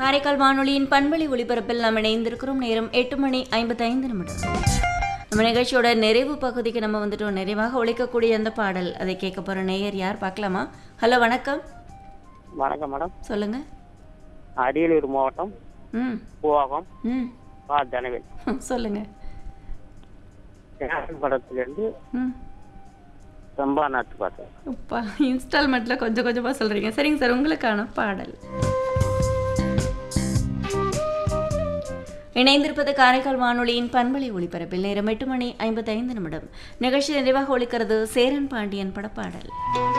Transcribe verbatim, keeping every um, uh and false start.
காரைக்கால் வானொலியின் பண்பலை ஒளிபரப்பில் நாம் இணைந்திருக்கிறோம். நேரம் எட்டு மணி ஐம்பத்தைந்து நிமிடம். நம்ம நிகழ்ச்சியோட நிறைவு பகுதிக்கு நம்ம வந்துட்டோம். நிறைவாக ஒழிக்கக்கூடிய அந்த பாடல் அதை கேட்க போகிற நேயர் யார் பார்க்கலாமா? ஹலோ, வணக்கம். வணக்கம் மேடம். சொல்லுங்க. அரியலூர் மாவட்டம் ம் பூவாகம் ம் பா தனவேல். சொல்லுங்க. படத்துலேருந்து ம் சம்பா நாட்டு பார்த்தேன். அப்பா, இன்ஸ்டால்மெண்ட்டில் கொஞ்சம் கொஞ்சமாக சொல்கிறீங்க. சரிங்க சார், உங்களுக்கான பாடல். இணைந்திருப்பது காரைக்கால் வானொலியின் பண்பலை ஒளிபரப்பில். நேரம் எட்டு மணி ஐம்பத்தைந்து நிமிடம். நிகழ்ச்சி நிறைவாக ஒழிக்கிறது சேரன் பாண்டியன் படப்பாடல்.